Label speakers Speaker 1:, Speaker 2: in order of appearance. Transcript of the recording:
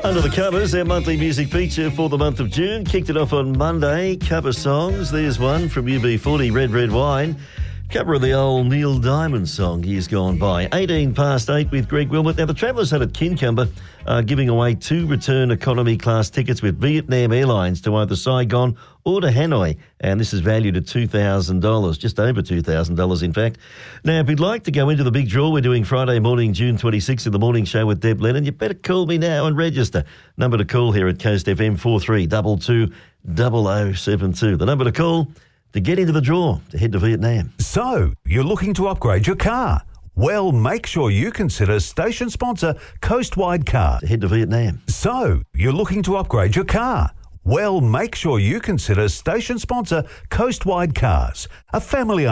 Speaker 1: Under the Covers, our monthly music feature for the month of June. Kicked it off on Monday. Cover songs. There's one from UB40, Red Red Wine. Cover of the old Neil Diamond song, Years Gone By. 18 past 8 with Greg Wilmot. Now, the Travellers Hut at Kincumber are giving away 2 return economy class tickets with Vietnam Airlines to either Saigon or to Hanoi. And this is valued at $2,000, just over $2,000 in fact. Now, if you'd like to go into the big draw we're doing Friday morning, June 26th in the morning show with Deb Lennon, you better call me now and register. Number to call here at Coast FM 4322 0072. The number to call to get into the draw to head to Vietnam.
Speaker 2: So, you're looking to upgrade your car? Well, make sure you consider station sponsor Coastwide Cars.
Speaker 1: To head to Vietnam.
Speaker 2: So, you're looking to upgrade your car? Well, make sure you consider station sponsor Coastwide Cars, a family